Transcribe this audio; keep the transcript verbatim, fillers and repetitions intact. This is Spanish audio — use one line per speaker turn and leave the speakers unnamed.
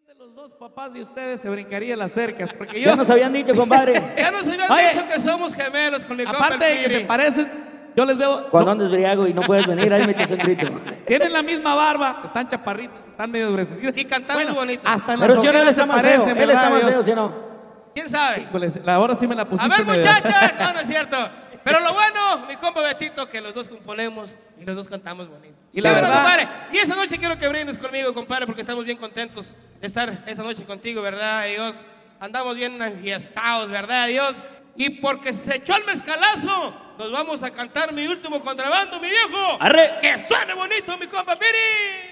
De los dos papás de ustedes se brincaría las cercas, porque yo...
Ya nos habían dicho, compadre.
Ya nos habían
Oye,
dicho que somos gemelos con mi compa
aparte
el
de que se
Piri.
parecen, yo les veo...
Cuando
no,
andes briago y no puedes venir, ahí me echas un grito.
tienen la misma barba, están chaparritos, están medio gruesecitos.
Y cantamos bonito.
Hasta en
Pero
las
si no, él
ojeras
está
se
más feo.
parecen,
Él
¿verdad,
está más
Dios?
feo, ¿sí o no?
¿Quién sabe?
Híjoles, la hora sí me la
A
pusiste
ver,
medio-
muchachas. No, no es cierto. Pero lo bueno, mi compa Betito, que los dos componemos y los dos cantamos bonito.
Y la
Qué bueno,
verdad-
compadre. Y esa noche quiero que brindes conmigo, compadre, porque estamos bien contentos de estar esa noche contigo, ¿verdad, Dios? Andamos bien enfiestados, ¿verdad, Dios? Y porque se echó el mezcalazo, nos vamos a cantar mi último contrabando, mi viejo.
¡Arre!
¡Que suene bonito, mi compa Piri!